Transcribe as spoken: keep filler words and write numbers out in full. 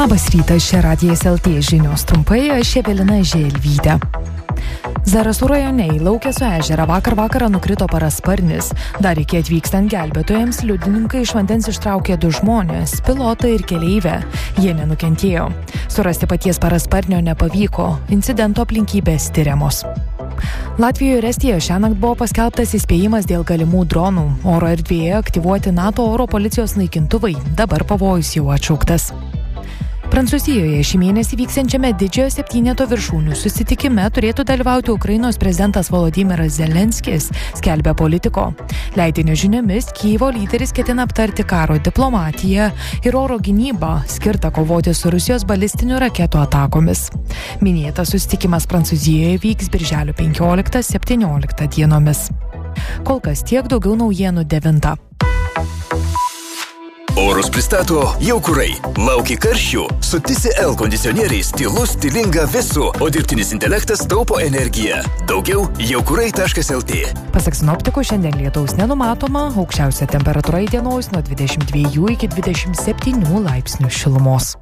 Labas rytas, čia Radijas L T žinios trumpai, aš Evelina Želvytė. Zarasų rajone į Laukėsų ežerą vakar vakarą nukrito parasparnis. Dar iki atvykstant gelbėtojams liudininkai iš vandens ištraukė du žmonės, pilotą ir keleivę. Jie nenukentėjo. Surasti paties parasparnio nepavyko, incidento aplinkybės tiriamos. Latvijoje ir Estijoje šiąnakt buvo paskelbtas įspėjimas dėl galimų dronų. Oro erdvėje aktyvuoti NATO oro policijos naikintuvai. Dabar pavojus jau atšauktas. Prancūzijoje šį mėnesį vyksiančiame didžiojo septyneto viršūnių susitikime turėtų dalyvauti Ukrainos prezidentas Volodymyras Zelenskis, skelbia Politico. Leidinio žiniomis, Kijevo lyderis ketina aptarti karo diplomatiją ir oro gynybą, skirtą kovoti su Rusijos balistinių raketų atakomis. Minėtas susitikimas Prancūzijoje vyks birželio penkioliktą septynioliktą dienomis. Kol kas tiek, daugiau naujienų devintą. Orus pristato Jaukurai. Lauki karščių? Su T C L kondicionieriais tylus, stilinga vėsu, o dirbtinis intelektas taupo energiją. Daugiau jaukurai taškas L T. Pasak sinoptikų, šiandien lietaus nenumatoma, aukščiausia temperatūra įdienojus nuo dvidešimt dviejų iki dvidešimt septynių laipsnių šilumos.